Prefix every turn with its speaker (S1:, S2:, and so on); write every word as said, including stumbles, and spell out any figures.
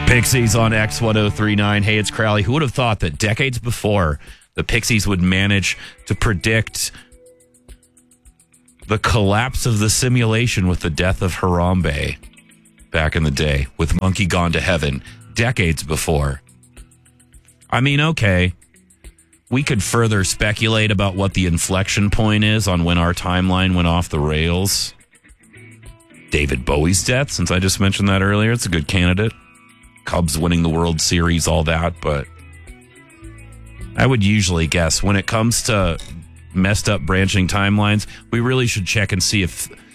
S1: Pixies on X ten thirty-nine. Hey, it's Crowley. Who would have thought that decades before the Pixies would manage to predict the collapse of the simulation with the death of Harambe back in the day with Monkey Gone to Heaven decades before? I mean, okay, we could further speculate about what the inflection point is on when our timeline went off the rails. David Bowie's death, since I just mentioned that earlier, it's a good candidate. Cubs winning the World Series, all that, but I would usually guess when it comes to messed up branching timelines, we really should check and see if